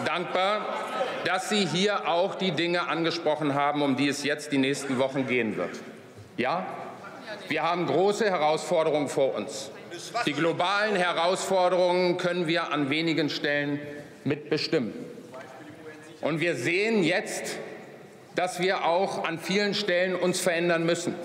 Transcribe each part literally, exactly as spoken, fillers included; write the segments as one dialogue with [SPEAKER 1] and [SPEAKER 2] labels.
[SPEAKER 1] dankbar, dass Sie hier auch die Dinge angesprochen haben, um die es jetzt die nächsten Wochen gehen wird. Ja, wir haben große Herausforderungen vor uns. Die globalen Herausforderungen können wir an wenigen Stellen mitbestimmen. Und wir sehen jetzt, dass wir auch an vielen Stellen uns verändern müssen.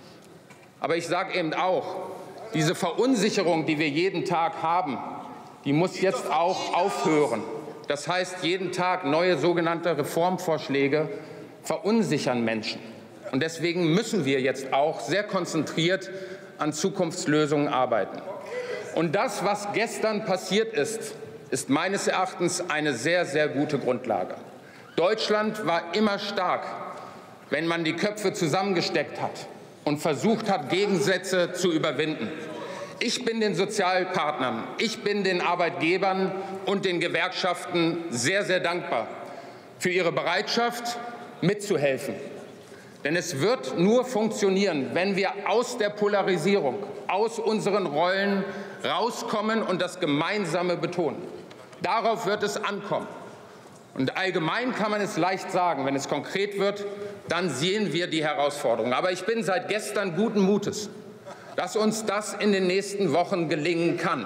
[SPEAKER 1] Aber ich sage eben auch, diese Verunsicherung, die wir jeden Tag haben, die muss jetzt auch aufhören. Das heißt, jeden Tag neue sogenannte Reformvorschläge verunsichern Menschen. Und deswegen müssen wir jetzt auch sehr konzentriert an Zukunftslösungen arbeiten. Und das, was gestern passiert ist, ist meines Erachtens eine sehr, sehr gute Grundlage. Deutschland war immer stark, wenn man die Köpfe zusammengesteckt hat und versucht hat, Gegensätze zu überwinden. Ich bin den Sozialpartnern, ich bin den Arbeitgebern und den Gewerkschaften sehr, sehr dankbar für ihre Bereitschaft, mitzuhelfen. Denn es wird nur funktionieren, wenn wir aus der Polarisierung, aus unseren Rollen rauskommen und das Gemeinsame betonen. Darauf wird es ankommen. Und allgemein kann man es leicht sagen. Wenn es konkret wird, dann sehen wir die Herausforderungen. Aber ich bin seit gestern guten Mutes, dass uns das in den nächsten Wochen gelingen kann.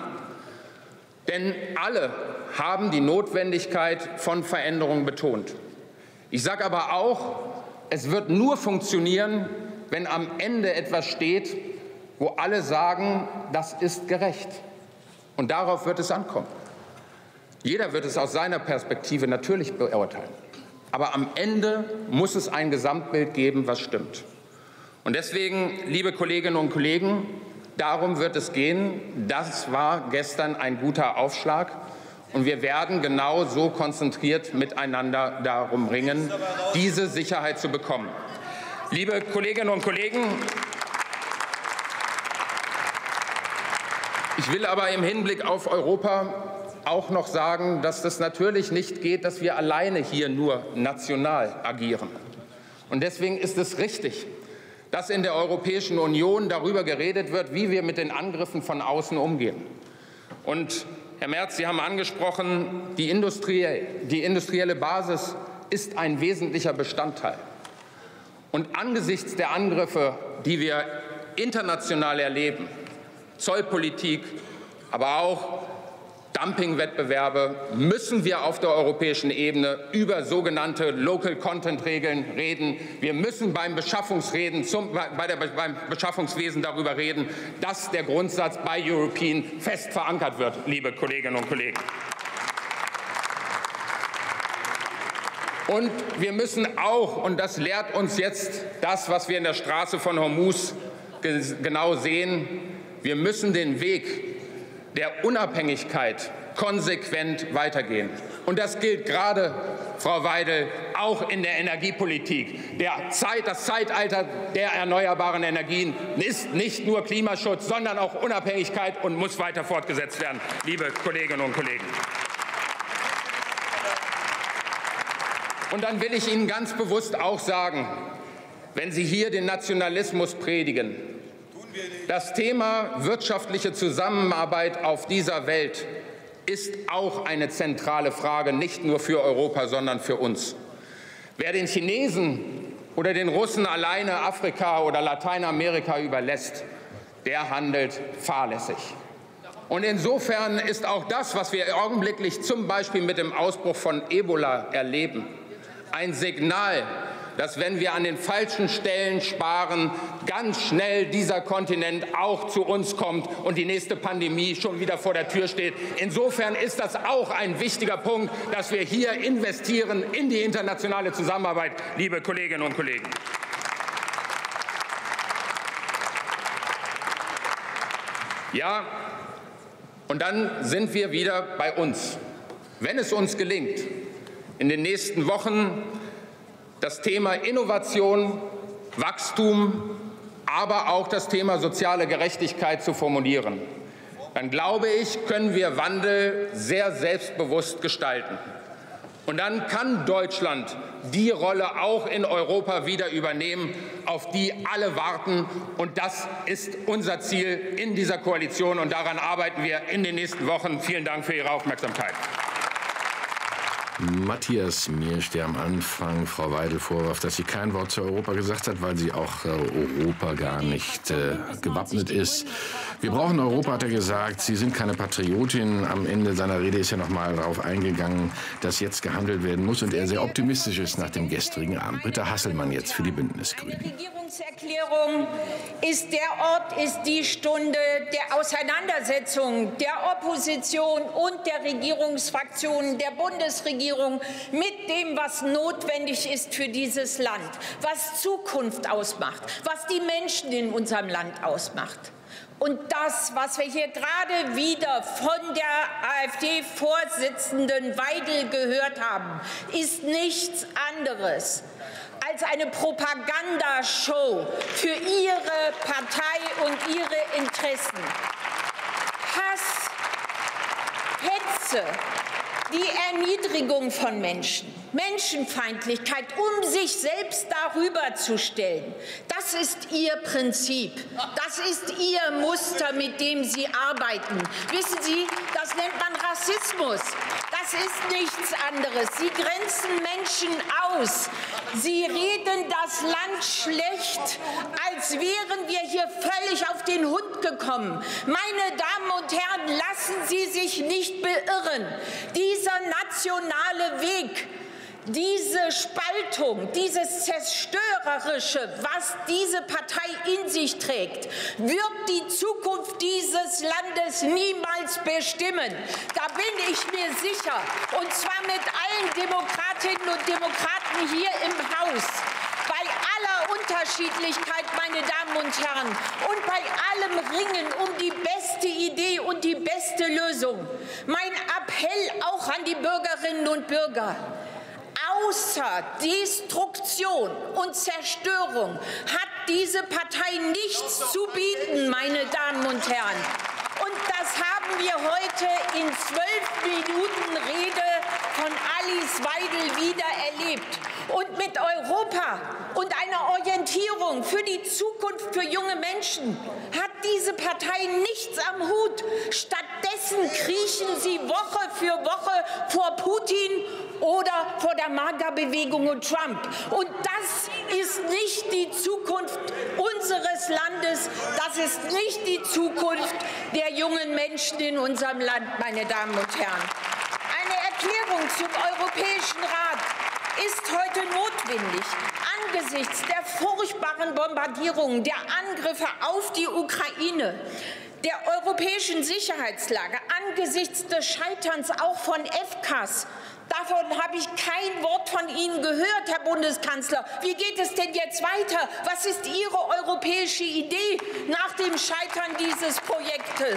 [SPEAKER 1] Denn alle haben die Notwendigkeit von Veränderungen betont. Ich sage aber auch, es wird nur funktionieren, wenn am Ende etwas steht, wo alle sagen, das ist gerecht. Und darauf wird es ankommen. Jeder wird es aus seiner Perspektive natürlich beurteilen. Aber am Ende muss es ein Gesamtbild geben, was stimmt. Und deswegen, liebe Kolleginnen und Kollegen, darum wird es gehen. Das war gestern ein guter Aufschlag. Und wir werden genau so konzentriert miteinander darum ringen, diese Sicherheit zu bekommen. Liebe Kolleginnen und Kollegen, ich will aber im Hinblick auf Europa auch noch sagen, dass es natürlich nicht geht, dass wir alleine hier nur national agieren. Und deswegen ist es richtig, dass in der Europäischen Union darüber geredet wird, wie wir mit den Angriffen von außen umgehen. Und Herr Merz, Sie haben angesprochen, die, Industrie, die industrielle Basis ist ein wesentlicher Bestandteil. Und angesichts der Angriffe, die wir international erleben, Zollpolitik, aber auch Dumpingwettbewerbe, müssen wir auf der europäischen Ebene über sogenannte Local Content Regeln reden. Wir müssen beim, Beschaffungsreden zum, bei der, beim Beschaffungswesen darüber reden, dass der Grundsatz Buy European fest verankert wird, liebe Kolleginnen und Kollegen. Und wir müssen auch, und das lehrt uns jetzt das, was wir in der Straße von Hormuz genau sehen, wir müssen den Weg der Unabhängigkeit konsequent weitergehen. Und das gilt gerade, Frau Weidel, auch in der Energiepolitik. Der Zeit, das Zeitalter der erneuerbaren Energien ist nicht nur Klimaschutz, sondern auch Unabhängigkeit und muss weiter fortgesetzt werden, liebe Kolleginnen und Kollegen. Und dann will ich Ihnen ganz bewusst auch sagen, wenn Sie hier den Nationalismus predigen, das Thema wirtschaftliche Zusammenarbeit auf dieser Welt ist auch eine zentrale Frage, nicht nur für Europa, sondern für uns. Wer den Chinesen oder den Russen alleine Afrika oder Lateinamerika überlässt, der handelt fahrlässig. Und insofern ist auch das, was wir augenblicklich zum Beispiel mit dem Ausbruch von Ebola erleben, ein Signal, dass, wenn wir an den falschen Stellen sparen, ganz schnell dieser Kontinent auch zu uns kommt und die nächste Pandemie schon wieder vor der Tür steht. Insofern ist das auch ein wichtiger Punkt, dass wir hier investieren in die internationale Zusammenarbeit, liebe Kolleginnen und Kollegen. Ja, und dann sind wir wieder bei uns. Wenn es uns gelingt, in den nächsten Wochen das Thema Innovation, Wachstum, aber auch das Thema soziale Gerechtigkeit zu formulieren, dann glaube ich, können wir Wandel sehr selbstbewusst gestalten. Und dann kann Deutschland die Rolle auch in Europa wieder übernehmen, auf die alle warten. Und das ist unser Ziel in dieser Koalition. Und daran arbeiten wir in den nächsten Wochen. Vielen Dank für Ihre Aufmerksamkeit.
[SPEAKER 2] Matthias Miersch, der am Anfang Frau Weidel vorwarf, dass sie kein Wort zu Europa gesagt hat, weil sie auch äh, Europa gar nicht äh, gewappnet ist. Wir brauchen Europa, hat er gesagt. Sie sind keine Patriotin. Am Ende seiner Rede ist er noch mal darauf eingegangen, dass jetzt gehandelt werden muss und er sehr optimistisch ist nach dem gestrigen Abend. Britta Hasselmann jetzt für die Bündnisgrünen.
[SPEAKER 3] Die Regierungserklärung ist der Ort, ist die Stunde der Auseinandersetzung der Opposition und der Regierungsfraktionen der Bundesregierung mit dem, was notwendig ist für dieses Land, was Zukunft ausmacht, was die Menschen in unserem Land ausmacht. Und das, was wir hier gerade wieder von der AfD-Vorsitzenden Weidel gehört haben, ist nichts anderes als eine Propagandashow für ihre Partei und ihre Interessen. Hass, Hetze, die Erniedrigung von Menschen, Menschenfeindlichkeit, um sich selbst darüber zu stellen. Das ist ihr Prinzip. Das ist ihr Muster, mit dem sie arbeiten. Wissen Sie, das nennt man Rassismus. Das ist nichts anderes. Sie grenzen Menschen aus. Sie reden das Land schlecht, als wären wir hier völlig auf den Hund gekommen. Meine Damen und Herren, lassen Sie sich nicht beirren. Dieser nationale Weg, diese Spaltung, dieses Zerstörerische, was diese Partei in sich trägt, wird die Zukunft dieses Landes niemals bestimmen. Da bin ich mir sicher. Und zwar mit allen Demokratinnen und Demokraten hier im Haus. Bei aller Unterschiedlichkeit, meine Damen und Herren, und bei allem Ringen um die beste Idee und die beste Lösung. Mein Appell auch an die Bürgerinnen und Bürger. Außer Destruktion und Zerstörung hat diese Partei nichts zu bieten, meine Damen und Herren. Und das haben wir heute in zwölf Minuten Rede von Alice Weidel wieder erlebt. Und mit Europa und einer Orientierung für die Zukunft für junge Menschen hat diese Partei nichts am Hut. Stattdessen kriechen sie Woche für Woche vor Putin oder vor der MAGA-Bewegung und Trump. Und das ist nicht die Zukunft unseres Landes. Das ist nicht die Zukunft der jungen Menschen in unserem Land, meine Damen und Herren. Eine Erklärung zum Europäischen Rat ist heute notwendig. Angesichts der furchtbaren Bombardierungen, der Angriffe auf die Ukraine, der europäischen Sicherheitslage, angesichts des Scheiterns auch von F C A S, davon habe ich kein Wort von Ihnen gehört, Herr Bundeskanzler. Wie geht es denn jetzt weiter? Was ist Ihre europäische Idee nach dem Scheitern dieses Projektes?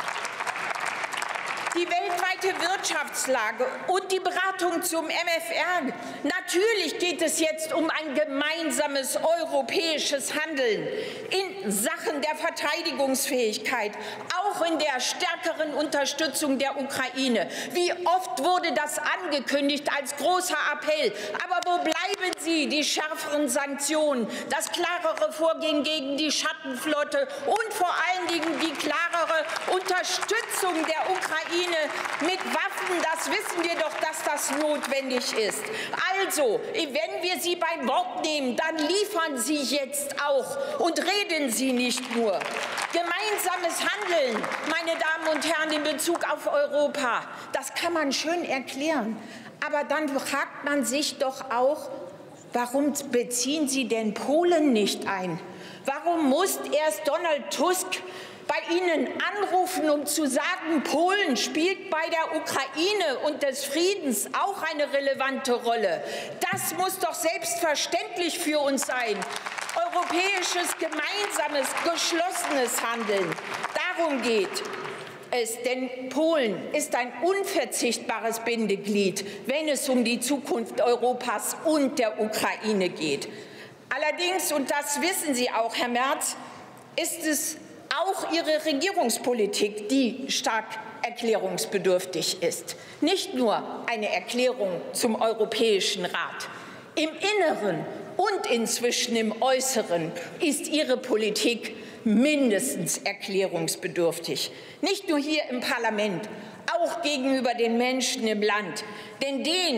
[SPEAKER 3] Die weltweite Wirtschaftslage und die Beratung zum M F R. Natürlich geht es jetzt um ein gemeinsames europäisches Handeln in Sachen der Verteidigungsfähigkeit, auch in der stärkeren Unterstützung der Ukraine. Wie oft wurde das angekündigt als großer Appell? Aber wo bleiben sie, die schärferen Sanktionen, das klarere Vorgehen gegen die Schattenflotte und vor allen Dingen die klarere Unterstützung der Ukraine mit Waffen? Das wissen wir doch, dass das notwendig ist. Also, wenn wir Sie beim Wort nehmen, dann liefern Sie jetzt auch und reden Sie nicht nur. Gemeinsames Handeln, meine Damen und Herren, in Bezug auf Europa, das kann man schön erklären. Aber dann fragt man sich doch auch, warum beziehen Sie denn Polen nicht ein? Warum muss erst Donald Tusk bei Ihnen anrufen, um zu sagen, Polen spielt bei der Ukraine und des Friedens auch eine relevante Rolle? Das muss doch selbstverständlich für uns sein. Europäisches, gemeinsames, geschlossenes Handeln. Darum geht es, denn Polen ist ein unverzichtbares Bindeglied, wenn es um die Zukunft Europas und der Ukraine geht. Allerdings, und das wissen Sie auch, Herr Merz, ist es auch Ihre Regierungspolitik, die stark erklärungsbedürftig ist. Nicht nur eine Erklärung zum Europäischen Rat. Im Inneren und inzwischen im Äußeren ist Ihre Politik mindestens erklärungsbedürftig. Nicht nur hier im Parlament, auch gegenüber den Menschen im Land. Denn denen,